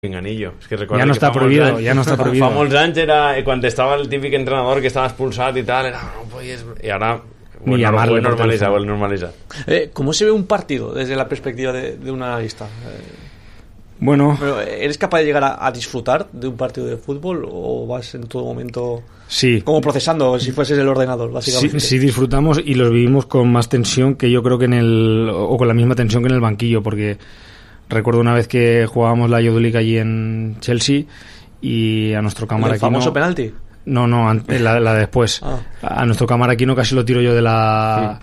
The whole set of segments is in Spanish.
Pinganillo. És que ja no està prohibido, ja no està prohibido. Fa molts anys era quan estava el típic entrenador que estava expulsat i tal, era, no podies... I ara ho he normalizat. ¿Cómo se ve un partido desde la perspectiva de un analista? Bueno, ¿eres capaz de llegar a disfrutar de un partido de fútbol o vas en todo momento sí, como procesando si fueses el ordenador, básicamente? Sí, disfrutamos y los vivimos con más tensión que yo creo que o con la misma tensión que en el banquillo, porque recuerdo una vez que jugábamos la Youth League allí en Chelsea y a nuestro camaraquino... ¿El famoso penalti? No, la de después. A nuestro camaraquino casi lo tiro yo de la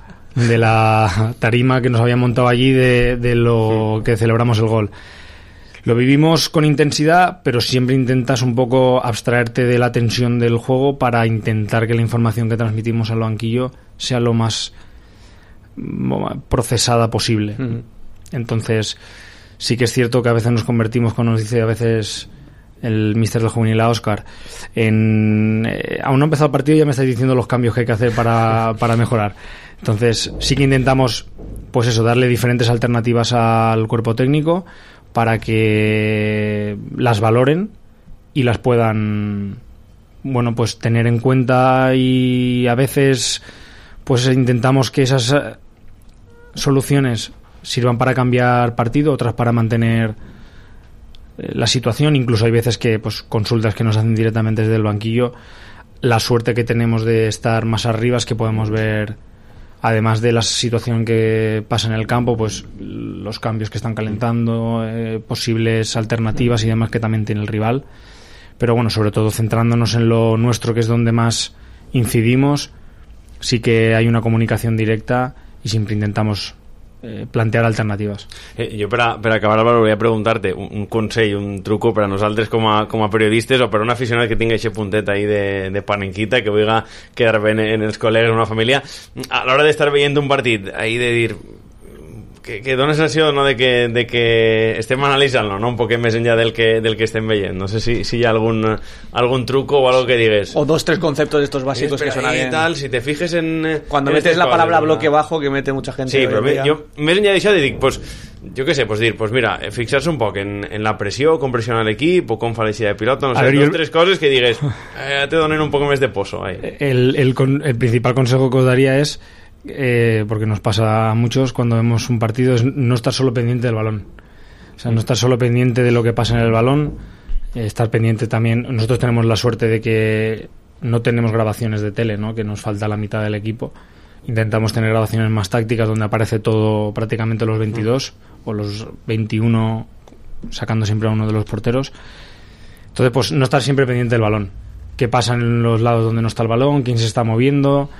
tarima que nos habían montado allí de lo que celebramos el gol. Lo vivimos con intensidad, pero siempre intentas un poco abstraerte de la tensión del juego para intentar que la información que transmitimos al banquillo sea lo más procesada posible. Entonces, sí que es cierto que a veces nos convertimos, como nos dice a veces el míster del juvenil a Óscar, aún no ha empezado el partido y ya me estáis diciendo los cambios que hay que hacer para mejorar. Entonces, sí que intentamos, pues eso, darle diferentes alternativas al cuerpo técnico para que las valoren y las puedan, bueno, pues tener en cuenta, y a veces pues intentamos que esas soluciones sirvan para cambiar partido, otras para mantener la situación. Incluso hay veces que pues consultas que nos hacen directamente desde el banquillo. La suerte que tenemos de estar más arriba es que podemos ver, además de la situación que pasa en el campo, pues los cambios que están calentando, posibles alternativas y demás que también tiene el rival. Pero bueno, sobre todo centrándonos en lo nuestro, que es donde más incidimos, sí que hay una comunicación directa y siempre intentamos plantear alternativas. Jo per acabar, Álvaro, volia preguntar-te un consell, un truco per a nosaltres com a periodistes o per a un aficionat que tingui aquest puntet ahí de panenquita, que vulgui quedar bé en els col·legues, en una família, a l'hora d'estar veient un partit, ahí de dir que dona sensació, no, de que estem analitzant-lo, no, un poquet més enllà del que estem veient. No sé si hi ha algun truco o algo que digues. O 2-3 conceptos de estos básicos que suenan bien. Tal, si te fijes en... Cuando metes la palabra bloque bajo, que mete mucha gente. Sí, però jo més enllà d'això dic, pues, jo què sé, pues dir, pues mira, fixar-se un poc en la pressió, com pressiona l'equip o com fa l'eixida de pilota, no sé, dos o tres coses que digues, te donen un poco més de pozo. El principal consejo que os daría es, porque nos pasa a muchos cuando vemos un partido, es no estar solo pendiente del balón. O sea, no estar solo pendiente de lo que pasa en el balón, estar pendiente también. Nosotros tenemos la suerte de que no tenemos grabaciones de tele, ¿no? Que nos falta la mitad del equipo. Intentamos tener grabaciones más tácticas donde aparece todo, prácticamente los 22 o los 21, sacando siempre a uno de los porteros. Entonces, pues no estar siempre pendiente del balón. ¿Qué pasa en los lados donde no está el balón? ¿Quién se está moviendo?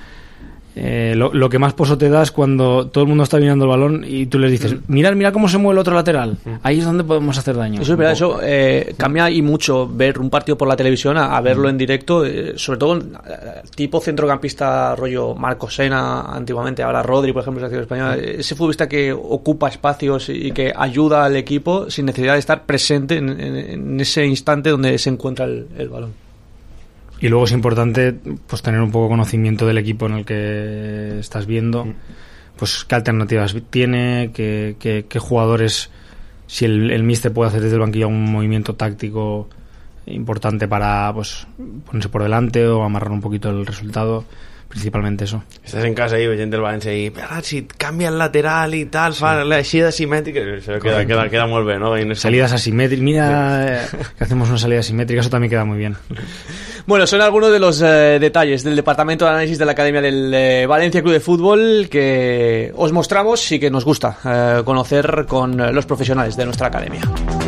Lo que más pozo te da es cuando todo el mundo está mirando el balón y tú les dices, mira cómo se mueve el otro lateral. Ahí es donde podemos hacer daño. Eso es verdad, eso cambia y mucho ver un partido por la televisión a verlo en directo, sobre todo tipo centrocampista rollo Marco Sena antiguamente, ahora Rodri, por ejemplo, en la selección española, ese futbolista que ocupa espacios y que ayuda al equipo sin necesidad de estar presente en ese instante donde se encuentra el balón. Y luego es importante pues tener un poco conocimiento del equipo en el que estás viendo, pues qué alternativas tiene, qué jugadores, si el míster puede hacer desde el banquillo un movimiento táctico importante para pues ponerse por delante o amarrar un poquito el resultado. Principalmente eso. Estàs en casa ahí veient el València i si canvia el lateral i tal, fa l'eixida asimètrica, això queda molt bé, ¿no? Salidas asimétricas, mira que hacemos una salida asimétrica, eso también queda muy bien. Bueno, son algunos de los detalles del departamento de análisis de la Academia del Valencia Club de Fútbol que os mostramos y que nos gusta conocer con los profesionales de nuestra academia.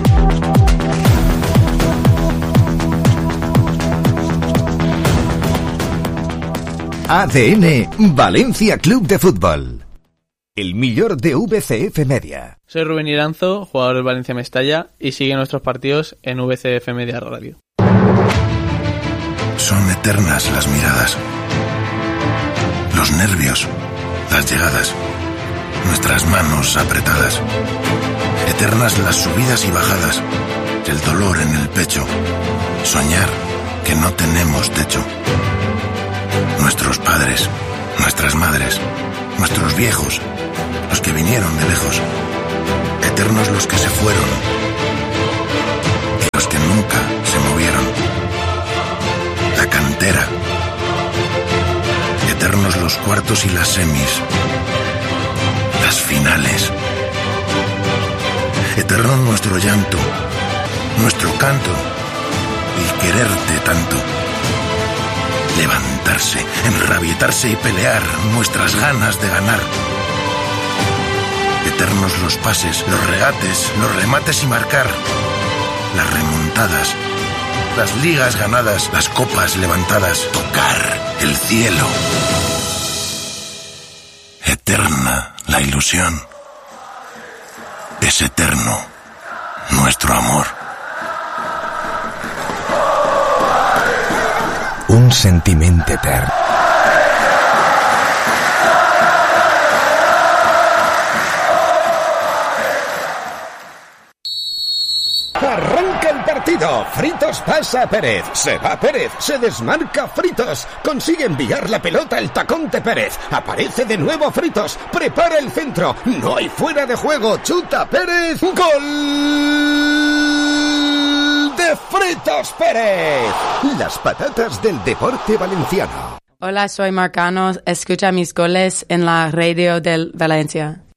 ADN Valencia Club de Fútbol. El millor de VCF Media. Soy Rubén Iranzo, jugador del Valencia Mestalla, y sigue nuestros partidos en VCF Media Radio. Son eternas las miradas, los nervios, las llegadas, nuestras manos apretadas. Eternas las subidas y bajadas, el dolor en el pecho, soñar que no tenemos techo. Nuestros padres, nuestras madres, nuestros viejos, los que vinieron de lejos, eternos los que se fueron, cuartos y las semis, las finales. Eterno nuestro llanto, nuestro canto y quererte tanto. Levantarse, enrabietarse y pelear nuestras ganas de ganar. Eternos los pases, los regates, los remates y marcar. Las remontadas, las ligas ganadas, las copas levantadas. Tocar el cielo. Eterna la ilusión. Es eterno nuestro amor. Un sentiment etern. Arranca el partido. Fritos pasa a Pérez. Se va Pérez. Se desmarca Fritos. Consigue enviar la pelota al tacón de Pérez. Aparece de nuevo Fritos. Prepara el centro. No hay fuera de juego. Chuta Pérez. ¡Gol de Fritos Pérez! Las patatas del deporte valenciano. Hola, soy Marcano. Escucha mis goles en la radio del Valencia.